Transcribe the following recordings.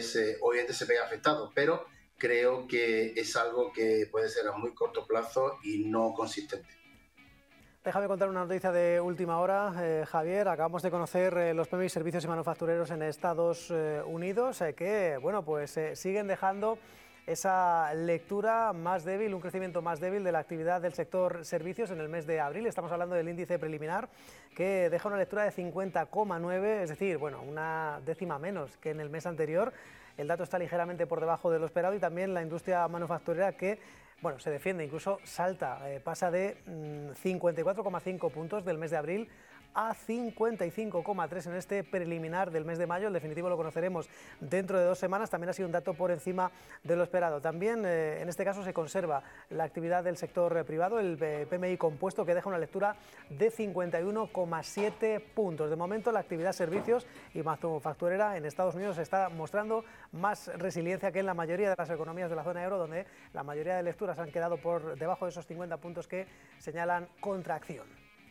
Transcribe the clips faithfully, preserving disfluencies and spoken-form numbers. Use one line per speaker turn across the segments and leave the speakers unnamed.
pues eh, obviamente se ve afectado, pero creo que es algo que puede ser a muy corto plazo y no consistente.
Déjame contar una noticia de última hora, eh, Javier. Acabamos de conocer eh, los P M I Servicios y Manufactureros en Estados eh, Unidos, eh, que bueno, pues eh, siguen dejando esa lectura más débil, un crecimiento más débil de la actividad del sector servicios en el mes de abril. Estamos hablando del índice preliminar, que deja una lectura de cincuenta coma nueve, es decir, bueno, una décima menos que en el mes anterior. El dato está ligeramente por debajo de lo esperado, y también la industria manufacturera, que bueno, se defiende, incluso salta, eh, pasa de mmm, cincuenta y cuatro coma cinco puntos del mes de abril a cincuenta y cinco coma tres en este preliminar del mes de mayo. El definitivo lo conoceremos dentro de dos semanas. También ha sido un dato por encima de lo esperado. También eh, en este caso se conserva la actividad del sector eh, privado, el eh, P M I compuesto, que deja una lectura de cincuenta y uno coma siete puntos. De momento, la actividad servicios y manufacturera en Estados Unidos está mostrando más resiliencia que en la mayoría de las economías de la zona euro, donde la mayoría de lecturas han quedado por debajo de esos cincuenta puntos que señalan contracción.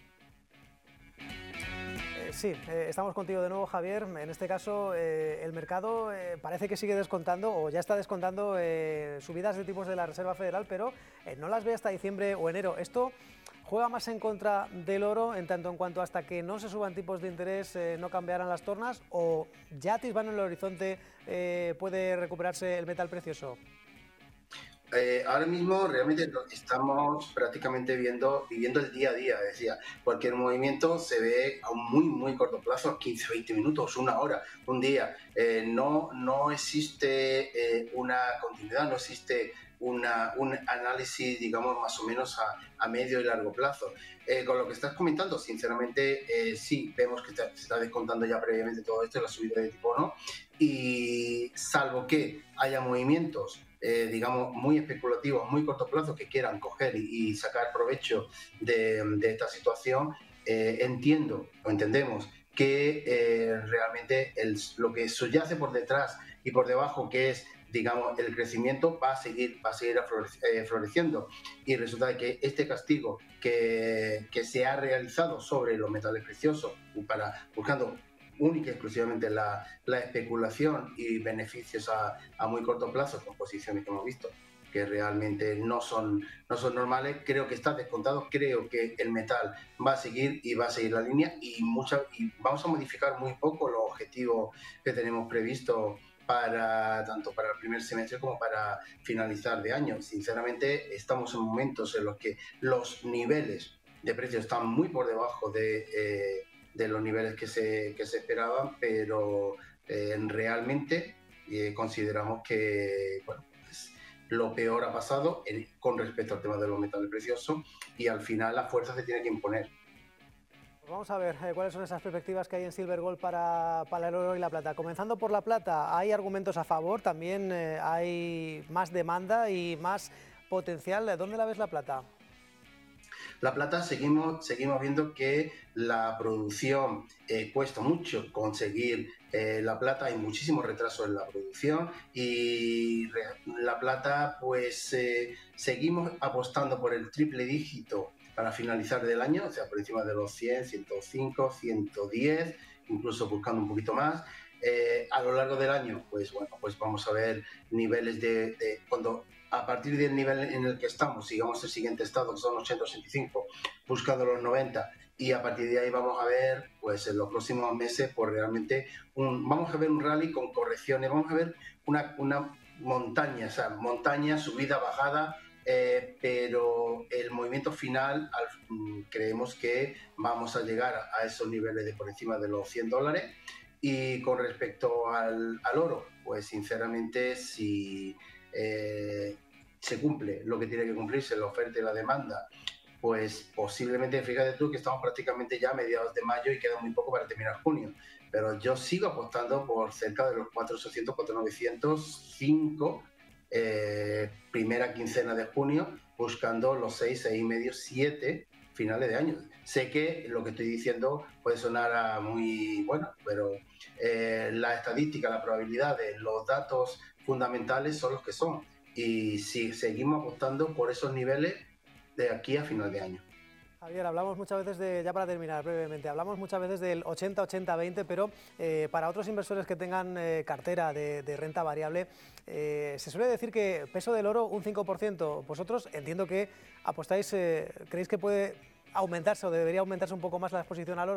Sí, eh, estamos contigo de nuevo, Javier. En este caso, eh, el mercado eh, parece que sigue descontando, o ya está descontando, eh, subidas de tipos de la Reserva Federal, pero eh, no las ve hasta diciembre o enero. Esto juega más en contra del oro, en tanto en cuanto hasta que no se suban tipos de interés eh, no cambiarán las tornas, o ya atisban en el horizonte eh, puede recuperarse el metal precioso.
Eh, ahora mismo realmente estamos prácticamente viendo, viviendo el día a día, decía, cualquier movimiento se ve a un muy muy corto plazo, quince, veinte minutos, una hora, un día. Eh, no, no existe eh, una continuidad, no existe una, un análisis, digamos, más o menos a, a medio y largo plazo. Eh, con lo que estás comentando, sinceramente, eh, sí, vemos que te, se está descontando ya previamente todo esto, la subida de tipo, ¿no? Y salvo que haya movimientos Eh, digamos, muy especulativos, muy corto plazo, que quieran coger y, y sacar provecho de, de esta situación, eh, entiendo o entendemos que eh, realmente el, lo que subyace por detrás y por debajo, que es, digamos, el crecimiento, va a seguir, va a seguir eh, floreciendo. Y resulta que este castigo que, que se ha realizado sobre los metales preciosos, para, buscando única y exclusivamente la, la especulación y beneficios a, a muy corto plazo, con posiciones que hemos visto que realmente no son, no son normales, creo que está descontado, creo que el metal va a seguir y va a seguir la línea, y, mucha, y vamos a modificar muy poco los objetivos que tenemos previstos para, tanto para el primer semestre como para finalizar de año. Sinceramente, estamos en momentos en los que los niveles de precios están muy por debajo de... Eh, de los niveles que se, que se esperaban, pero eh, realmente eh, consideramos que bueno, pues, lo peor ha pasado en, con respecto al tema de los metales preciosos, y al final la fuerza se tiene que imponer.
Pues vamos a ver eh, cuáles son esas perspectivas que hay en Silver Gold para, para el oro y la plata. Comenzando por la plata, hay argumentos a favor, también eh, hay más demanda y más potencial. ¿Dónde la ves la plata?
La plata seguimos, seguimos viendo que la producción eh, cuesta mucho conseguir eh, la plata, hay muchísimos retrasos en la producción, y re, la plata pues eh, seguimos apostando por el triple dígito para finalizar del año, o sea, por encima de los cien, ciento cinco, ciento diez, incluso buscando un poquito más. Eh, a lo largo del año, pues bueno, pues vamos a ver niveles de, de cuando a partir del nivel en el que estamos, sigamos el siguiente estado, que son ochenta, ochenta y cinco, buscando los noventa, y a partir de ahí vamos a ver, pues en los próximos meses, pues realmente, un, vamos a ver un rally con correcciones, vamos a ver una, una montaña, o sea, montaña, subida, bajada, eh, pero el movimiento final, al, creemos que vamos a llegar a esos niveles de por encima de los cien dólares. Y con respecto al, al oro, pues sinceramente, si eh, se cumple lo que tiene que cumplirse, la oferta y la demanda, pues posiblemente, fíjate tú que estamos prácticamente ya a mediados de mayo y queda muy poco para terminar junio, pero yo sigo apostando por cerca de los cuatro mil ochocientos, cuatro mil novecientos cinco, eh, primera quincena de junio, buscando los seis, seis y medio, siete finales de año. Sé que lo que estoy diciendo puede sonar a muy bueno, pero eh, la estadística, la probabilidad, los datos fundamentales son los que son, y si seguimos apostando por esos niveles de aquí a final de año.
Javier, hablamos muchas veces de, ya para terminar brevemente, hablamos muchas veces del ochenta ochenta veinte, pero eh, para otros inversores que tengan eh, cartera de, de renta variable, eh, se suele decir que peso del oro un cinco por ciento. Vosotros entiendo que apostáis, eh, creéis que puede aumentarse o debería aumentarse un poco más la exposición al oro.